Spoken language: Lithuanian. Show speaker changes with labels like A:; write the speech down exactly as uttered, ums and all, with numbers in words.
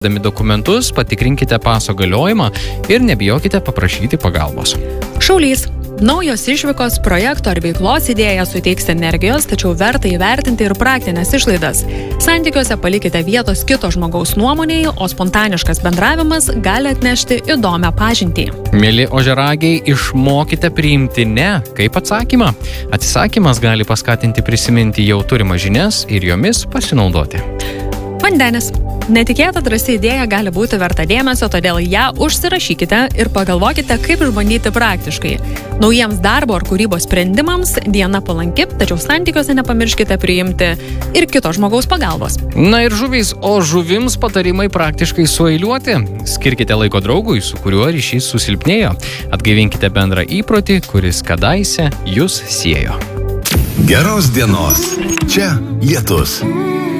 A: Dami dokumentus, patikrinkite paso galiojimą ir nebijokite paprašyti pagalbos.
B: Šaulys. Naujos išvykos, projekto ar veiklos idėja suteiks energijos, tačiau verta įvertinti ir praktinės išlaidas. Santykiuose palikite vietos kito žmogaus nuomonei, o spontaniškas bendravimas gali atnešti įdomią pažintį.
A: Mieli ožiaragiai, išmokite priimti ne kaip atsakymą. Atsisakymas gali paskatinti prisiminti jau turimas žinias ir jomis pasinaudoti.
B: Vandenis. Netikėta drąsi idėja gali būti verta dėmesio, todėl ją užsirašykite ir pagalvokite, kaip išbandyti praktiškai. Naujiems darbo ar kūrybos sprendimams diena palanki, tačiau santykiuose nepamirškite priimti ir kito žmogaus pagalbos.
A: Na ir žuvys, o žuvims patarimai praktiškai sueiliuoti. Skirkite laiko draugui, su kuriuo ryšys susilpnėjo. Atgaivinkite bendrą įprotį, kuris kadaise jūs siejo.
C: Geros dienos. Čia Lietus.